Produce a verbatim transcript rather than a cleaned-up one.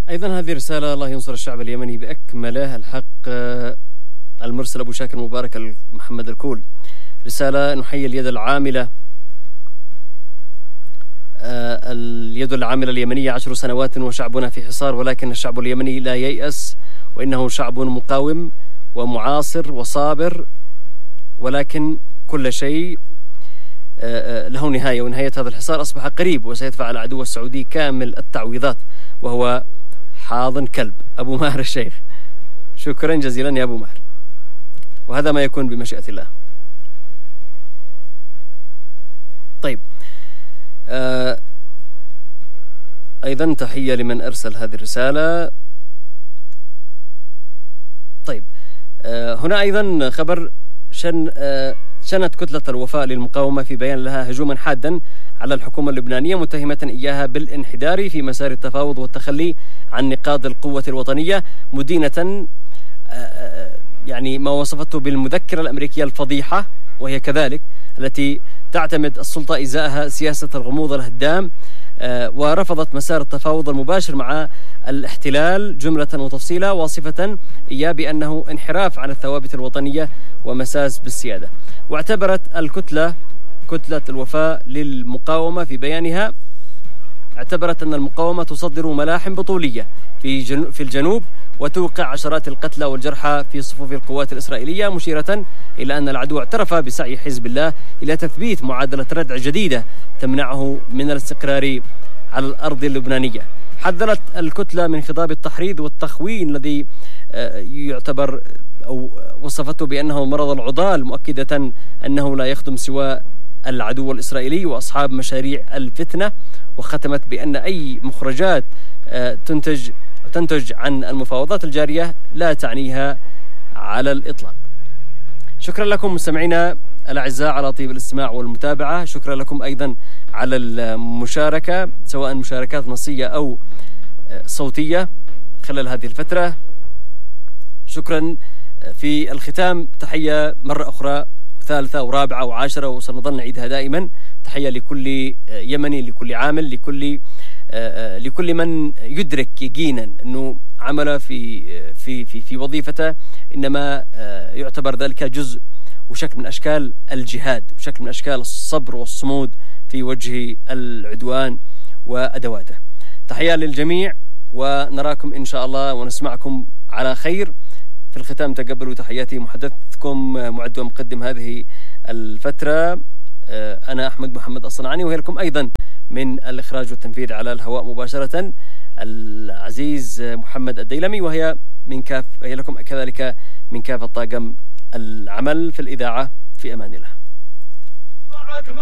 أيضا هذه رسالة: الله ينصر الشعب اليمني بأكمله، الحق المرسل أبو شاكر مبارك محمد الكول. رسالة: نحيي اليد العاملة اليد العاملة اليمنية، عشر سنوات وشعبنا في حصار، ولكن الشعب اليمني لا ييأس، وإنه شعب مقاوم ومعاصر وصابر، ولكن كل شيء له نهاية، ونهاية هذا الحصار أصبح قريب، وسيدفع العدو السعودي كامل التعويضات، وهو حاضن كلب. أبو ماهر الشيخ. شكرا جزيلا يا أبو ماهر، وهذا ما يكون بمشيئة الله. طيب، آه أيضا تحية لمن أرسل هذه الرسالة. طيب، آه هنا أيضا خبر: شن آه شنت كتلة الوفاء للمقاومة في بيان لها هجوما حادا على الحكومة اللبنانية، متهمة إياها بالانحدار في مسار التفاوض والتخلي عن نقاط القوة الوطنية، مدينة آه يعني ما وصفته بالمذكرة الأمريكية الفضيحة، وهي كذلك التي تعتمد السلطة إزاءها سياسة الغموض الهدام، آه ورفضت مسار التفاوض المباشر مع الاحتلال جملة وتفصيلا، واصفة إياه بأنه انحراف عن الثوابت الوطنية ومساس بالسيادة. واعتبرت الكتلة كتلة الوفاء للمقاومة في بيانها اعتبرت أن المقاومة تصدر ملاحم بطولية في جنو في الجنوب، وتوقع عشرات القتلى والجرحى في صفوف القوات الإسرائيلية، مشيرة إلى أن العدو اعترف بسعي حزب الله إلى تثبيت معادلة ردع جديدة تمنعه من الاستقرار على الأرض اللبنانية. حذرت الكتلة من خضاب التحريض والتخوين الذي يعتبر أو وصفته بأنه مرض العضال، مؤكدة أنه لا يخدم سوى العدو الإسرائيلي وأصحاب مشاريع الفتنة، وختمت بأن أي مخرجات تنتج تنتج عن المفاوضات الجارية لا تعنيها على الإطلاق. شكرا لكم مستمعينا الأعزاء على طيب الاستماع والمتابعة. شكرا لكم أيضا على المشاركة، سواء مشاركات نصية أو صوتية خلال هذه الفترة. شكرا. في الختام تحية مرة أخرى ثالثة ورابعة وعاشرة، وسنظل نعيدها دائما. تحية لكل يمني، لكل عامل، لكل لكل من يدرك يقينا أنه عمل في في في في وظيفته إنما يعتبر ذلك جزء وشكل من أشكال الجهاد، وشكل من أشكال الصبر والصمود في وجه العدوان وأدواته. تحية للجميع، ونراكم إن شاء الله ونسمعكم على خير. في الختام تقبلوا تحياتي محدثكم معد ومقدم هذه الفترة أنا أحمد محمد الصنعاني، وهي لكم أيضا من الإخراج والتنفيذ على الهواء مباشرة العزيز محمد الديلمي، وهي من كاف هي لكم كذلك من كافة طاقم العمل في الإذاعة. في أمان الله.